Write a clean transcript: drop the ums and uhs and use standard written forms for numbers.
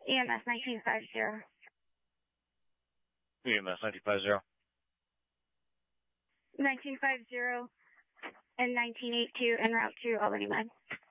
EMS 1950. EMS 1950. 1950 and 1982 en route to Albany Med.